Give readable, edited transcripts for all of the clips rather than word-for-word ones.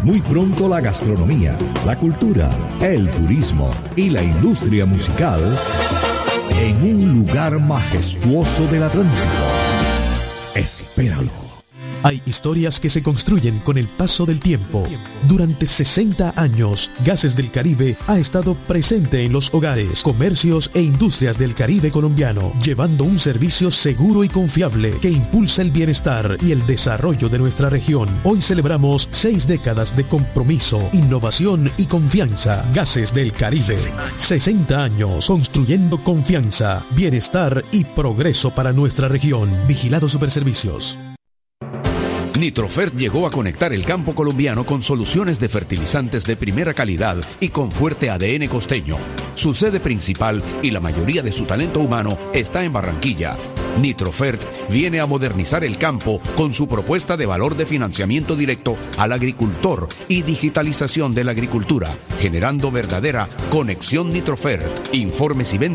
Muy pronto la gastronomía, la cultura, el turismo y la industria musical en un lugar majestuoso del Atlántico. Espéralo. Hay historias que se construyen con el paso del tiempo. Durante 60 años, Gases del Caribe ha estado presente en los hogares, comercios e industrias del Caribe colombiano, llevando un servicio seguro y confiable que impulsa el bienestar y el desarrollo de nuestra región. Hoy celebramos 6 décadas de compromiso, innovación y confianza. Gases del Caribe. 60 años construyendo confianza, bienestar y progreso para nuestra región. Vigilado Superservicios. Nitrofert llegó a conectar el campo colombiano con soluciones de fertilizantes de primera calidad y con fuerte ADN costeño. Su sede principal y la mayoría de su talento humano está en Barranquilla. Nitrofert viene a modernizar el campo con su propuesta de valor de financiamiento directo al agricultor y digitalización de la agricultura, generando verdadera conexión Nitrofert. Informes y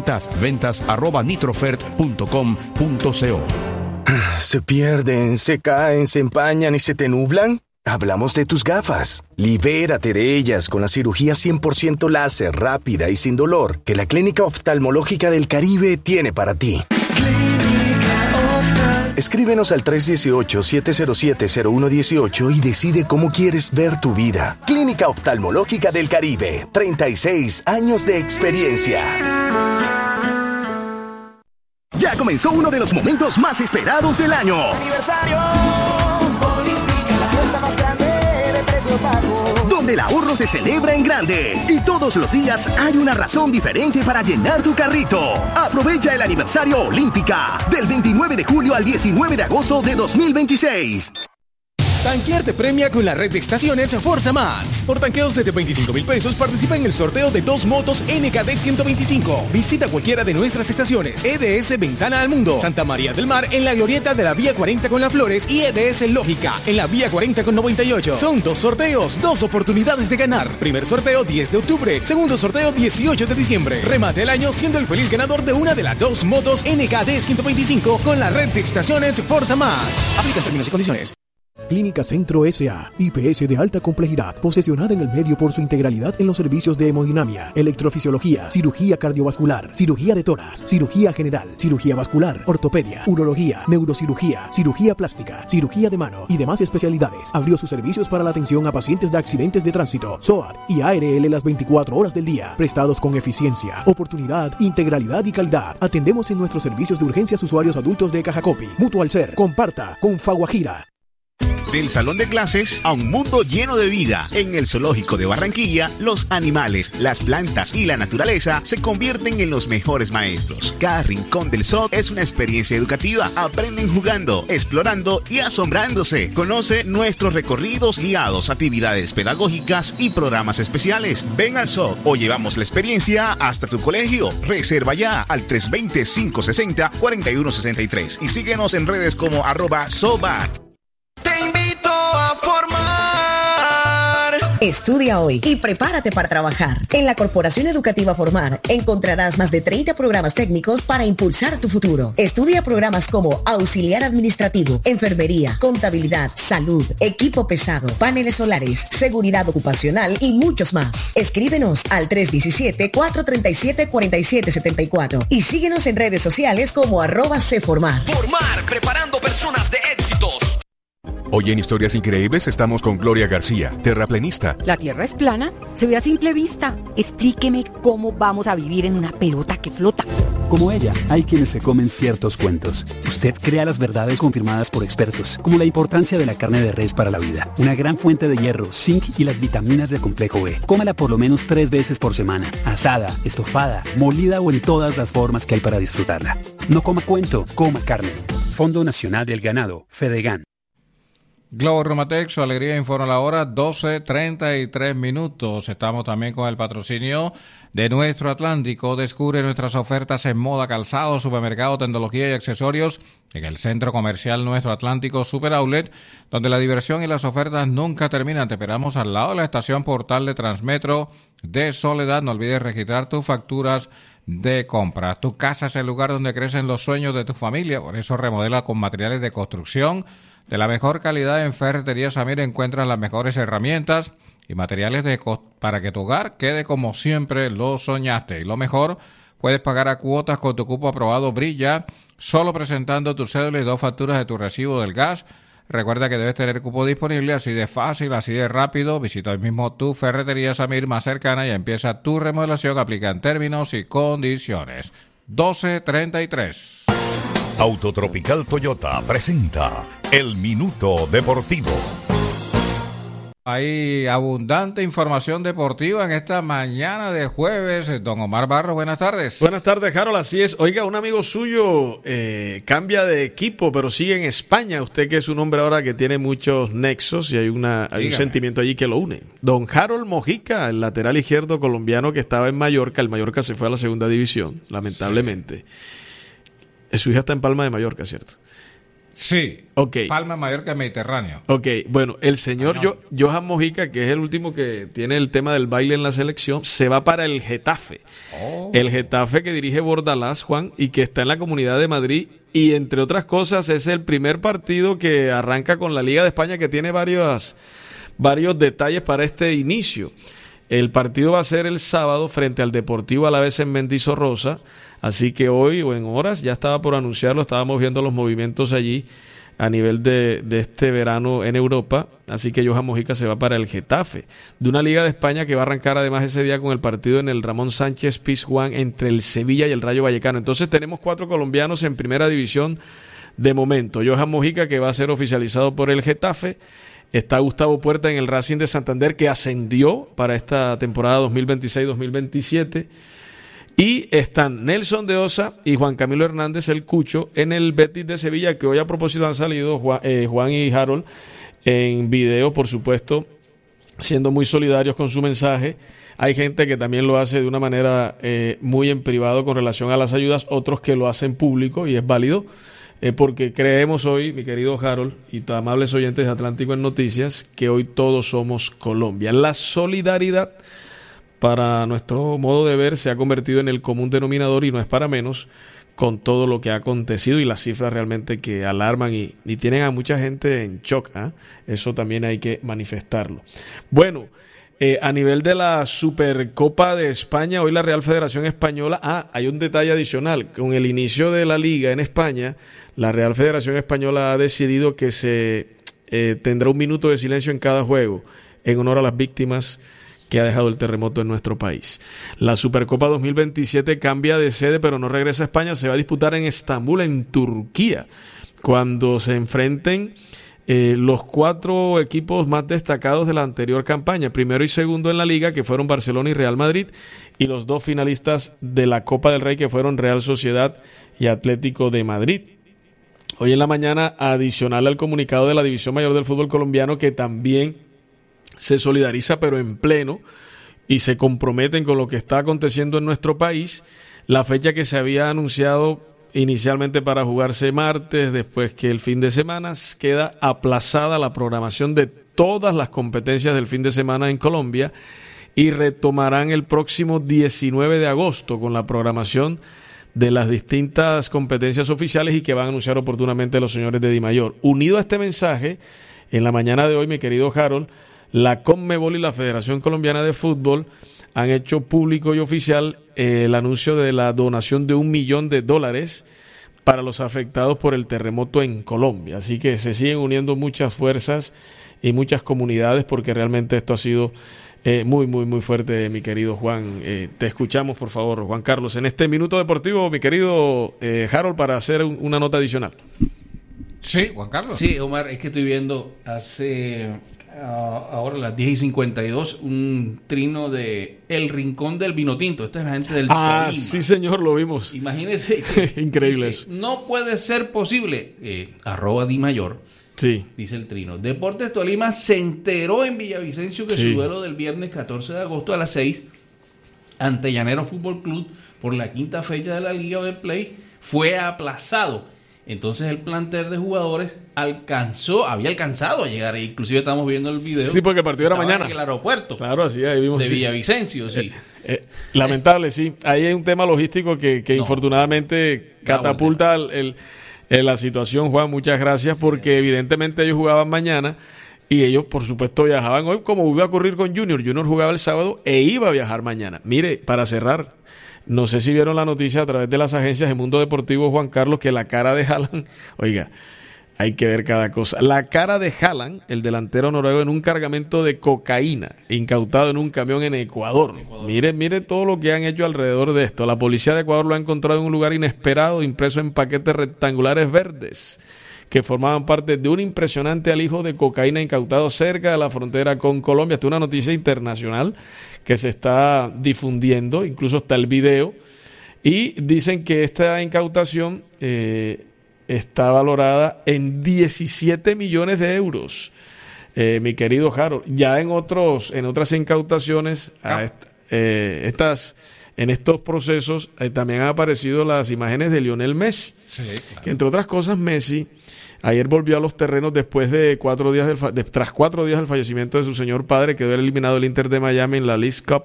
ventas@nitrofert.com.co. ¿Se pierden, se caen, se empañan y se te nublan? Hablamos de tus gafas. Libérate de ellas con la cirugía 100% láser, rápida y sin dolor que la Clínica Oftalmológica del Caribe tiene para ti. Escríbenos al 318-707-0118 y decide cómo quieres ver tu vida. Clínica Oftalmológica del Caribe. 36 años de experiencia. Ya comenzó uno de los momentos más esperados del año. Aniversario Olímpica, la fiesta más grande de precios bajos. Donde el ahorro se celebra en grande. Y todos los días hay una razón diferente para llenar tu carrito. Aprovecha el aniversario Olímpica del 29 de julio al 19 de agosto de 2026. Tanquear te premia con la red de estaciones Forza Max. Por tanqueos desde 25,000 pesos participa en el sorteo de 2 motos NKD 125. Visita cualquiera de nuestras estaciones. EDS Ventana al Mundo, Santa María del Mar en la glorieta de la Vía 40 con Las Flores y EDS Lógica en la Vía 40 con 98. Son 2 sorteos, 2 oportunidades de ganar. Primer sorteo 10 de octubre, segundo sorteo 18 de diciembre. Remate el año siendo el feliz ganador de una de las 2 motos NKD 125 con la red de estaciones Forza Max. Aplican términos y condiciones. Clínica Centro S.A. IPS de alta complejidad, posesionada en el medio por su integralidad en los servicios de hemodinamia, electrofisiología, cirugía cardiovascular, cirugía de tórax, cirugía general, cirugía vascular, ortopedia, urología, neurocirugía, cirugía plástica, cirugía de mano y demás especialidades. Abrió sus servicios para la atención a pacientes de accidentes de tránsito, SOAT y ARL las 24 horas del día, prestados con eficiencia, oportunidad, integralidad y calidad. Atendemos en nuestros servicios de urgencias usuarios adultos de Cajacopi, Mutual Ser, Comparta, Confaguajira. Del salón de clases a un mundo lleno de vida. En el Zoológico de Barranquilla, los animales, las plantas y la naturaleza se convierten en los mejores maestros. Cada rincón del zoo es una experiencia educativa. Aprenden jugando, explorando y asombrándose. Conoce nuestros recorridos guiados, actividades pedagógicas y programas especiales. Ven al zoo o llevamos la experiencia hasta tu colegio. Reserva ya al 320-560-4163 y síguenos en redes como @zoobat. Te invito a formar. Estudia hoy y prepárate para trabajar. En la Corporación Educativa Formar encontrarás más de 30 programas técnicos para impulsar tu futuro. Estudia programas como auxiliar administrativo, enfermería, contabilidad, salud, equipo pesado, paneles solares, seguridad ocupacional y muchos más. Escríbenos al 317-437-4774 y síguenos en redes sociales como @cformar. Formar, preparando personas de éxitos. Hoy en Historias Increíbles estamos con Gloria García, terraplenista. ¿La Tierra es plana? Se ve a simple vista. Explíqueme cómo vamos a vivir en una pelota que flota. Como ella, hay quienes se comen ciertos cuentos. Usted crea las verdades confirmadas por expertos, como la importancia de la carne de res para la vida. Una gran fuente de hierro, zinc y las vitaminas del complejo B. Cómala por lo menos 3 veces por semana. Asada, estofada, molida o en todas las formas que hay para disfrutarla. No coma cuento, coma carne. Fondo Nacional del Ganado, Fedegan. Globo Romatex, su alegría informa la hora, 12:33. Estamos también con el patrocinio de Nuestro Atlántico. Descubre nuestras ofertas en moda, calzado, supermercado, tecnología y accesorios en el Centro Comercial Nuestro Atlántico Super Outlet, donde la diversión y las ofertas nunca terminan. Te esperamos al lado de la estación Portal de Transmetro de Soledad. No olvides registrar tus facturas de compra. Tu casa es el lugar donde crecen los sueños de tu familia, por eso remodela con materiales de construcción de la mejor calidad en Ferretería Samir encuentras las mejores herramientas y materiales para que tu hogar quede como siempre lo soñaste. Y lo mejor, puedes pagar a cuotas con tu cupo aprobado Brilla, solo presentando tu cédula y 2 facturas de tu recibo del gas. Recuerda que debes tener cupo disponible, así de fácil, así de rápido. Visita hoy mismo tu Ferretería Samir más cercana y empieza tu remodelación. Aplican términos y condiciones. 12:33. Autotropical Toyota presenta El Minuto Deportivo. Hay abundante información deportiva en esta mañana de jueves. Don Omar Barros, buenas tardes. Buenas tardes, Harold, así es. Oiga, un amigo suyo cambia de equipo, pero sigue en España. Usted que es un hombre ahora que tiene muchos nexos y hay un sentimiento allí que lo une. Don Harold Mojica, el lateral izquierdo colombiano que estaba en Mallorca. El Mallorca se fue a la segunda división, lamentablemente. Sí. Su hija está en Palma de Mallorca, ¿cierto? Sí, okay. Palma, Mallorca, Mediterráneo. Ok, bueno, el señor Johan Mojica, que es el último que tiene el tema del baile en la selección, se va para el Getafe. El Getafe que dirige Bordalás, Juan, y que está en la Comunidad de Madrid. Y entre otras cosas, es el primer partido que arranca con la Liga de España, que tiene varios detalles para este inicio. El partido va a ser el sábado frente al Deportivo Alavés en Mendizorroza. Así que hoy o en horas, ya estaba por anunciarlo, estábamos viendo los movimientos allí a nivel de este verano en Europa. Así que Johan Mojica se va para el Getafe, de una Liga de España que va a arrancar además ese día con el partido en el Ramón Sánchez Pizjuán entre el Sevilla y el Rayo Vallecano. Entonces tenemos 4 colombianos en primera división de momento. Johan Mojica, que va a ser oficializado por el Getafe. Está Gustavo Puerta en el Racing de Santander, que ascendió para esta temporada 2026-2027. Y están Nelson de Osa y Juan Camilo Hernández, el Cucho, en el Betis de Sevilla, que hoy a propósito han salido Juan y Harold en video, por supuesto, siendo muy solidarios con su mensaje. Hay gente que también lo hace de una manera muy en privado con relación a las ayudas, otros que lo hacen público y es válido, porque creemos hoy, mi querido Harold y amables oyentes de Atlántico en Noticias, que hoy todos somos Colombia. La solidaridad, para nuestro modo de ver, se ha convertido en el común denominador y no es para menos con todo lo que ha acontecido y las cifras realmente que alarman y tienen a mucha gente en shock. Eso también hay que manifestarlo. Bueno, a nivel de la Supercopa de España, hoy la Real Federación Española, hay un detalle adicional. Con el inicio de la Liga en España, la Real Federación Española ha decidido que se tendrá un minuto de silencio en cada juego en honor a las víctimas que ha dejado el terremoto en nuestro país. La Supercopa 2027 cambia de sede, pero no regresa a España, se va a disputar en Estambul, en Turquía, cuando se enfrenten los 4 equipos más destacados de la anterior campaña, primero y segundo en la Liga, que fueron Barcelona y Real Madrid, y los 2 finalistas de la Copa del Rey, que fueron Real Sociedad y Atlético de Madrid. Hoy en la mañana, adicional al comunicado de la División Mayor del Fútbol Colombiano, que también se solidariza pero en pleno y se comprometen con lo que está aconteciendo en nuestro país, la fecha que se había anunciado inicialmente para jugarse martes, después que el fin de semana, queda aplazada la programación de todas las competencias del fin de semana en Colombia y retomarán el próximo 19 de agosto con la programación de las distintas competencias oficiales y que van a anunciar oportunamente los señores de Dimayor. Unido a este mensaje, en la mañana de hoy, mi querido Harold, la Conmebol y la Federación Colombiana de Fútbol han hecho público y oficial el anuncio de la donación de $1 millón para los afectados por el terremoto en Colombia. Así que se siguen uniendo muchas fuerzas y muchas comunidades porque realmente esto ha sido muy, muy, muy fuerte, mi querido Juan. Te escuchamos, por favor, Juan Carlos, en este Minuto Deportivo, mi querido Harold, para hacer una nota adicional. Sí, Juan Carlos. Sí, Omar, es que estoy viendo ahora a las 10:52 un trino de El Rincón del Vinotinto. Esta es la gente del Tolima. Sí, señor, lo vimos. Imagínese. Increíble dice, eso. no puede ser posible. @Dimayor. Sí. Dice el trino. Deportes Tolima se enteró en Villavicencio que su duelo del viernes 14 de agosto a las 6 ante Llanero Fútbol Club por la 5ª fecha de la Liga Betplay fue aplazado. Entonces el plantel de jugadores había alcanzado a llegar, inclusive estamos viendo el video. Sí, porque el partido era mañana. En el aeropuerto. Claro, así ahí vimos. De Villavicencio, sí. Lamentable, sí. Ahí hay un tema logístico que infortunadamente catapulta la situación, Juan. Muchas gracias, porque evidentemente ellos jugaban mañana y ellos, por supuesto, viajaban hoy, como iba a ocurrir con Junior. Junior jugaba el sábado e iba a viajar mañana. Mire, para cerrar, no sé si vieron la noticia a través de las agencias de Mundo Deportivo, Juan Carlos, que la cara de Haaland, oiga, hay que ver cada cosa. La cara de Haaland, el delantero noruego, en un cargamento de cocaína incautado en un camión en Ecuador. Mire todo lo que han hecho alrededor de esto. La policía de Ecuador lo ha encontrado en un lugar inesperado, impreso en paquetes rectangulares verdes que formaban parte de un impresionante alijo de cocaína incautado cerca de la frontera con Colombia. Esta es una noticia internacional que se está difundiendo, incluso está el video, y dicen que esta incautación está valorada en 17 millones de euros, mi querido Harold. Ya en otras incautaciones, en estos procesos, también han aparecido las imágenes de Lionel Messi. Sí, claro. Que entre otras cosas, Messi ayer volvió a los terrenos después de tras 4 días del fallecimiento de su señor padre, que quedó eliminado el Inter de Miami en la Leagues Cup.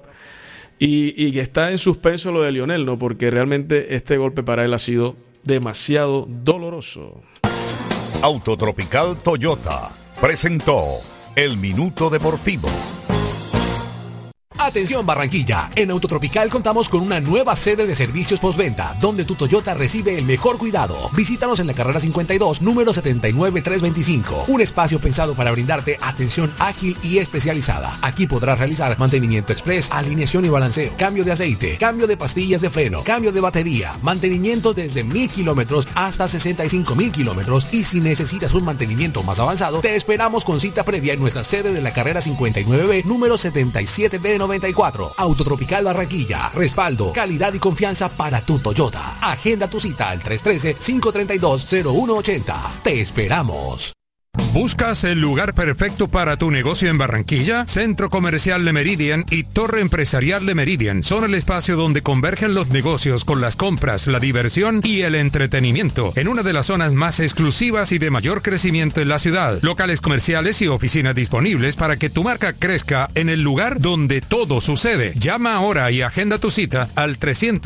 Y está en suspenso lo de Lionel, ¿no? Porque realmente este golpe para él ha sido demasiado doloroso. Autotropical Toyota presentó El Minuto Deportivo. Atención Barranquilla, en Autotropical contamos con una nueva sede de servicios postventa, donde tu Toyota recibe el mejor cuidado. Visítanos en la carrera 52, número 79325, un espacio pensado para brindarte atención ágil y especializada. Aquí podrás realizar mantenimiento express, alineación y balanceo, cambio de aceite, cambio de pastillas de freno, cambio de batería, mantenimiento desde 1000 kilómetros hasta 65,000 kilómetros, y si necesitas un mantenimiento más avanzado, te esperamos con cita previa en nuestra sede de la carrera 59B, número 77B94. Autotropical Barranquilla, respaldo, calidad y confianza para tu Toyota. Agenda tu cita al 313-532-0180. Te esperamos. ¿Buscas el lugar perfecto para tu negocio en Barranquilla? Centro Comercial Le Meridian y Torre Empresarial Le Meridian son el espacio donde convergen los negocios con las compras, la diversión y el entretenimiento en una de las zonas más exclusivas y de mayor crecimiento en la ciudad. Locales comerciales y oficinas disponibles para que tu marca crezca en el lugar donde todo sucede. Llama ahora y agenda tu cita al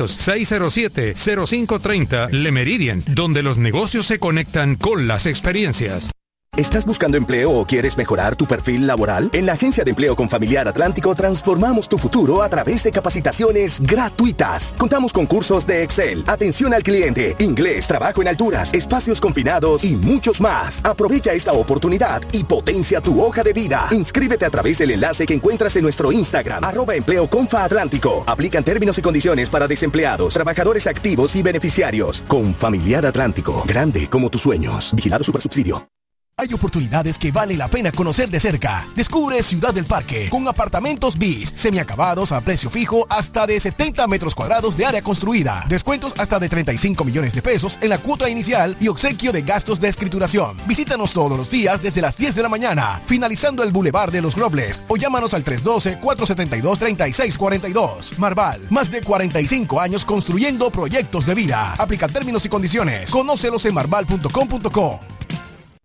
300-607-0530 Le Meridian, donde los negocios se conectan con las experiencias. ¿Estás buscando empleo o quieres mejorar tu perfil laboral? En la Agencia de Empleo Confamiliar Atlántico transformamos tu futuro a través de capacitaciones gratuitas. Contamos con cursos de Excel, atención al cliente, inglés, trabajo en alturas, espacios confinados y muchos más. Aprovecha esta oportunidad y potencia tu hoja de vida. Inscríbete a través del enlace que encuentras en nuestro Instagram, @EmpleoConfaAtlántico. Aplican términos y condiciones para desempleados, trabajadores activos y beneficiarios. Confamiliar Atlántico, grande como tus sueños. Vigilado Supersubsidio. Hay oportunidades que vale la pena conocer de cerca. Descubre Ciudad del Parque con apartamentos BIS, semiacabados a precio fijo hasta de 70 metros cuadrados de área construida. Descuentos hasta de 35 millones de pesos en la cuota inicial y obsequio de gastos de escrituración. Visítanos todos los días desde las 10 de la mañana, finalizando el Boulevard de los Robles, o llámanos al 312-472-3642. Marval, más de 45 años construyendo proyectos de vida. Aplica términos y condiciones. Conócelos en marval.com.co.